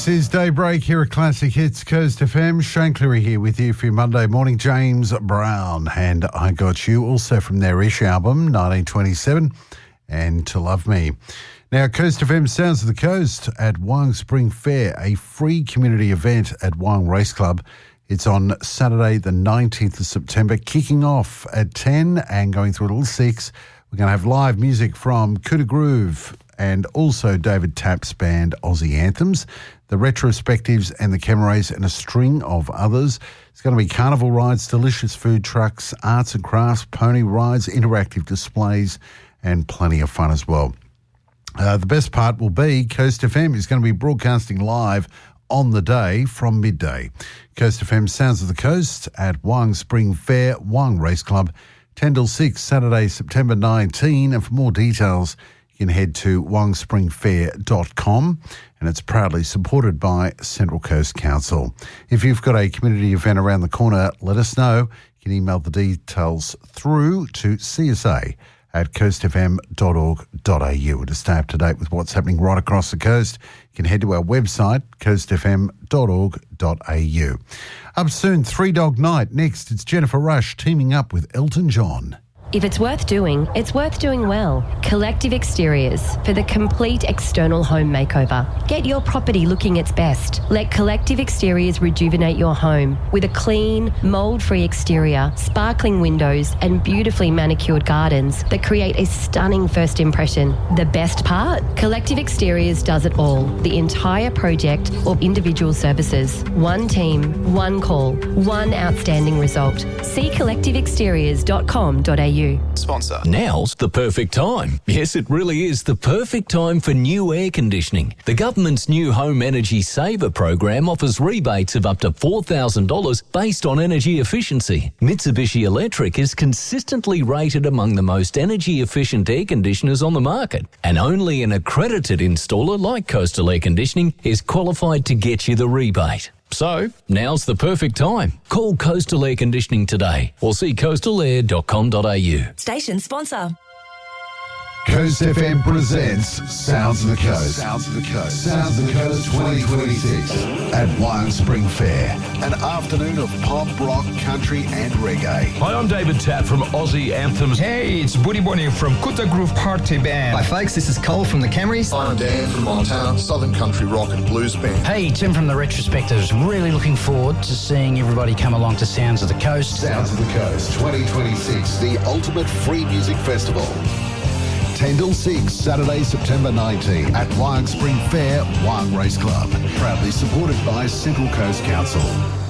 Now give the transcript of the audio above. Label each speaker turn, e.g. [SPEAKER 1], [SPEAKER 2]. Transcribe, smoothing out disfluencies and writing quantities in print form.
[SPEAKER 1] This is Daybreak here at Classic Hits Coast FM. Shane Cleary here with you for your Monday morning. James Brown and I Got You, also from their Ish album, 1927, and To Love Me. Now, Coast FM Sounds of the Coast at Wyong Spring Fair, a free community event at Wyong Race Club. It's on Saturday, the 19th of September, kicking off at 10 and going through till 6. We're going to have live music from Kuda Groove and also David Tapp's band Aussie Anthems, the retrospectives and the Camarays and a string of others. It's going to be carnival rides, delicious food trucks, arts and crafts, pony rides, interactive displays and plenty of fun as well. The best part will be Coast FM is going to be broadcasting live on the day from midday. Coast FM Sounds of the Coast at Wyong Spring Fair, Wyong Race Club, 10 till 6, Saturday, September 19. And for more details, you can head to wyongspringfair.com, and it's proudly supported by Central Coast Council. If you've got a community event around the corner, let us know. You can email the details through to csa@coastfm.org.au. And to stay up to date with what's happening right across the coast, you can head to our website, coastfm.org.au. Up soon, Three Dog Night. Next, it's Jennifer Rush teaming up with Elton John.
[SPEAKER 2] If it's worth doing well. Collective Exteriors for the complete external home makeover. Get your property looking its best. Let Collective Exteriors rejuvenate your home with a clean, mould-free exterior, sparkling windows and beautifully manicured gardens that create a stunning first impression. The best part? Collective Exteriors does it all. The entire project or individual services. One team, one call, one outstanding result. See collectiveexteriors.com.au.
[SPEAKER 3] Sponsor.
[SPEAKER 4] Now's the perfect time. Yes, it really is the perfect time for new air conditioning. The government's new Home Energy Saver program offers rebates of up to $4,000 based on energy efficiency. Mitsubishi Electric is consistently rated among the most energy efficient air conditioners on the market, and only an accredited installer like Coastal Air Conditioning is qualified to get you the rebate. So, now's the perfect time. Call Coastal Air Conditioning today or see coastalair.com.au.
[SPEAKER 5] Station sponsor.
[SPEAKER 1] Coast FM presents Sounds of the Coast. Sounds of the Coast. Sounds of the Coast 2026 at Wyong Spring Fair. An afternoon of pop, rock, country and reggae.
[SPEAKER 6] Hi, I'm David Tapp from Aussie Anthems.
[SPEAKER 7] Hey, it's Buddy Bonnie from Kuta Groove Party Band.
[SPEAKER 8] Hi folks, this is Cole from the Camarays.
[SPEAKER 9] I'm Dan from Montana, Southern Country Rock and Blues Band.
[SPEAKER 10] Hey, Tim from the Retrospectives. Really looking forward to seeing everybody come along to Sounds of the Coast.
[SPEAKER 1] Sounds of the Coast 2026, the ultimate free music festival. 10 till 6, Saturday, September 19 at Wyong Spring Fair, Wyong Race Club. Proudly supported by Central Coast Council.